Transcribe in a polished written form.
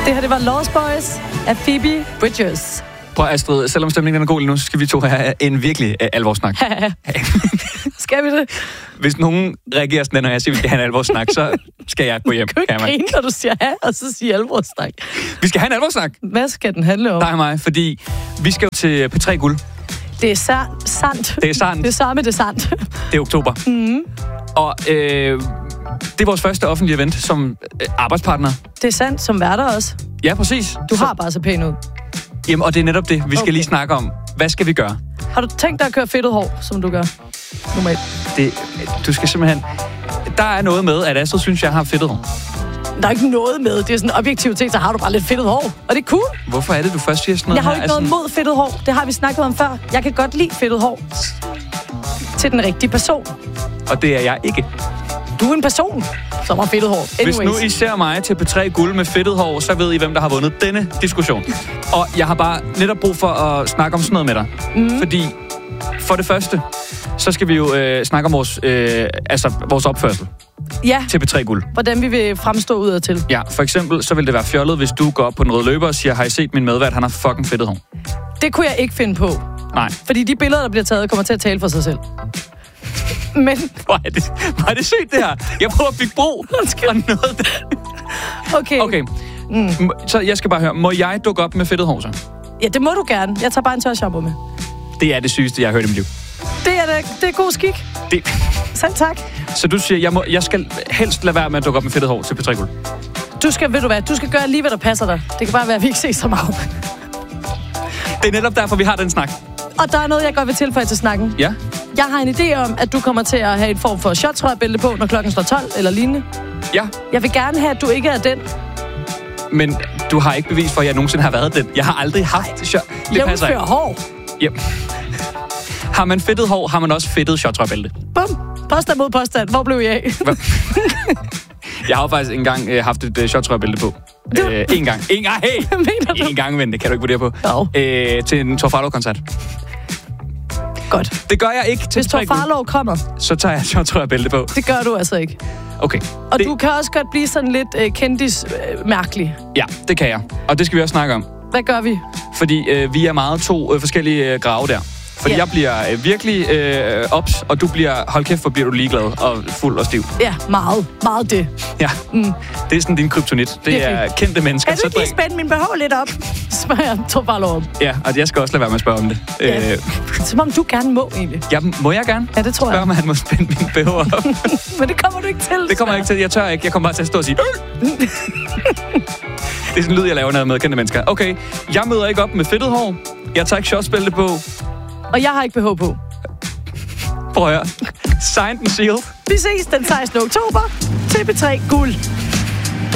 Det her, det var Lost Boys af Phoebe Bridgers. Prøv Astrid, selvom stemningen er god lige nu, så skal vi to have en virkelig alvorssnak. Skal vi det? Hvis nogen reagerer sådan, når jeg siger, at vi skal have en alvorssnak, så skal jeg gå hjem. Kan du ikke grine, når du siger og så siger alvorssnak? Vi skal have en alvorssnak. Hvad skal den handle om? Nej mig, fordi vi skal jo til P3 Guld. Det er sandt. Det er sandt. Det er samme, det er sandt. Det er oktober. Mm. Og det er vores første offentlige event som arbejdspartner. Det er sandt, som værter også. Ja, præcis. Du har bare så pæn ud. Jamen, og det er netop det, vi skal lige snakke om. Hvad skal vi gøre? Har du tænkt dig at køre fedtet hår, som du gør normalt? Du skal simpelthen... Der er noget med, at Astrid synes, jeg har fedtet hår. Der er ikke noget med. Det er sådan en objektivitet, så har du bare lidt fedtet hår. Og det er cool. Hvorfor er det, du først siger sådan noget? Jeg har jo ikke noget mod fedtet hår. Det har vi snakket om før. Jeg kan godt lide fedtet hår. Til den rigtige person. Og det er jeg ikke. Du er en person, som har fedtet hår. Anyways. Hvis nu I ser mig til P3 Guld med fedtet hår, så ved I, hvem der har vundet denne diskussion. Og jeg har bare netop brug for at snakke om sådan noget med dig. Mm. Fordi for det første, så skal vi jo snakke om vores opførsel. Ja. Til P3 Guld. Hvordan vi vil fremstå udadtil. Ja, for eksempel, så vil det være fjollet, hvis du går op på den røde løber og siger, har I set min medvært, han har fucking fedtet hår. Det kunne jeg ikke finde på. Nej. Fordi de billeder, der bliver taget, kommer til at tale for sig selv. Men... Hvor er det sygt, det her? Jeg prøver at bygge bro. Noget der. Okay. Mm. Så jeg skal bare høre, må jeg dukke op med fedtet hår så? Ja, det må du gerne. Jeg tager bare en tørshampoo med. Det er det sygeste, jeg har hørt i mit liv. Det er god skik. Selv tak. Så du siger, jeg skal helst lade være med at dukke op med fedtet hår til P3 Guld? Du skal gøre lige, hvad der passer dig. Det kan bare være, at vi ikke ses så meget. Det er netop derfor, vi har den snak. Og der er noget, jeg godt vil tilføje til snakken. Ja? Jeg har en idé om, at du kommer til at have en form for shottrøjebælte på, når klokken slår 12 eller lignende. Ja. Jeg vil gerne have, at du ikke er den. Men du har ikke bevis for, at jeg nogensinde har været den. Jeg har aldrig haft shot. Det passer ikke. Hår. Yep. Har man fedtet hår, har man også fedtet shottrøjebælte. Bum. Påstand mod påstand. Hvor blev jeg af? Jeg har jo faktisk engang haft et shottrøjebælte på. En gang. Hey! En gang, men det kan du ikke vurdere på. Til en Tor Farlov-koncert. Godt. Det gør jeg ikke til Hvis Tor Farlov kommer, så tager jeg shottrøjebælte på. Det gør du altså ikke. Okay. Og du kan også godt blive sådan lidt kendis-mærkelig. Ja, det kan jeg. Og det skal vi også snakke om. Hvad gør vi? Fordi vi er meget to forskellige grave der. Fordi jeg bliver virkelig ops, og du bliver, hold kæft, hvor bliver du ligeglad og fuld og stiv. Ja, meget. Meget det. Ja, det er sådan din kryptonit. Det virkelig. Er kendte mennesker. Kan du lige spænde min BH lidt op? Spørger jeg Tor Farlov om. Ja, og jeg skal også lade være med at spørge om det. Ja. Som om du gerne må, egentlig. Ja, må jeg gerne? Ja, det tror jeg. Spørg mig, han må spænde min BH op. Men det kommer du ikke til. Det kommer jeg ikke til. Jeg tør ikke. Jeg kommer bare til at stå og sige... Det er sådan en lyd, jeg laver, når jeg med kendte mennesker. Okay, jeg møder ikke op med fedtet hår. Jeg tager ikke shotspælte på. Og jeg har ikke BH på. Prøv at høre. Signed and sealed. Vi ses den 16. oktober til P3 Guld.